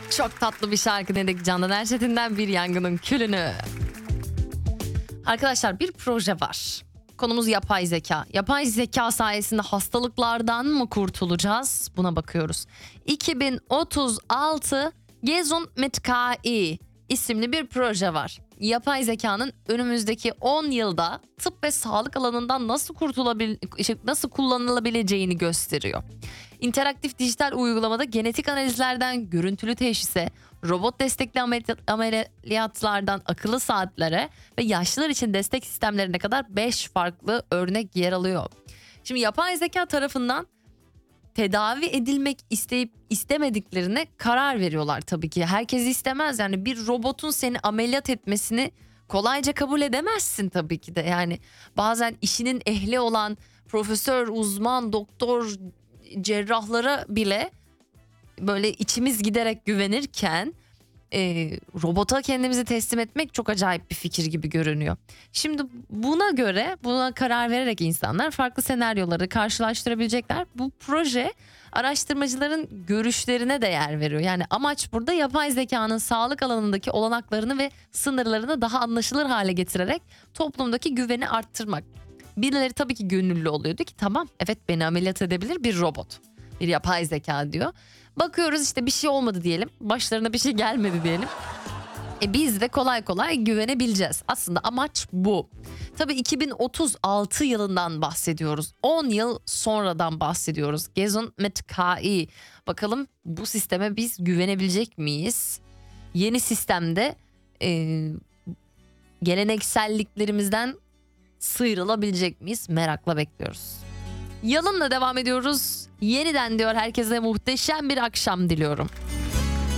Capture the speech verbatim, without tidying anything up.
Çok tatlı bir şarkı dedik Candan Erçetin'den Bir Yangının Külünü. Arkadaşlar bir proje var. Konumuz yapay zeka. Yapay zeka sayesinde hastalıklardan mı kurtulacağız? Buna bakıyoruz. iki bin otuz altı Gesund mit K I isimli bir proje var. Yapay zekanın önümüzdeki on yılda tıp ve sağlık alanından nasıl kurtulabil nasıl kullanılabileceğini gösteriyor. İnteraktif dijital uygulamada genetik analizlerden görüntülü teşhise, robot destekli ameliyatlardan akıllı saatlere ve yaşlılar için destek sistemlerine kadar beş farklı örnek yer alıyor. Şimdi yapay zeka tarafından tedavi edilmek isteyip istemediklerine karar veriyorlar tabii ki. Herkes istemez, yani bir robotun seni ameliyat etmesini kolayca kabul edemezsin tabii ki de. Yani bazen işinin ehli olan profesör, uzman, doktor, cerrahlara bile böyle içimiz giderek güvenirken e, robota kendimizi teslim etmek çok acayip bir fikir gibi görünüyor. Şimdi buna göre, buna karar vererek insanlar farklı senaryoları karşılaştırabilecekler. Bu proje araştırmacıların görüşlerine de yer veriyor. Yani amaç burada yapay zekanın sağlık alanındaki olanaklarını ve sınırlarını daha anlaşılır hale getirerek toplumdaki güveni arttırmak. Birileri tabii ki gönüllü oluyor, diyor ki tamam, evet, beni ameliyat edebilir bir robot, bir yapay zeka diyor. Bakıyoruz işte bir şey olmadı diyelim, başlarına bir şey gelmedi diyelim. E biz de kolay kolay güvenebileceğiz. Aslında amaç bu. Tabii iki bin otuz altı yılından bahsediyoruz. on yıl sonradan bahsediyoruz. Gesund mit K I. Bakalım bu sisteme biz güvenebilecek miyiz? Yeni sistemde e, gelenekselliklerimizden sıyrılabilecek miyiz? Merakla bekliyoruz. Yalınla devam ediyoruz. Yeniden diyor herkese muhteşem bir akşam diliyorum.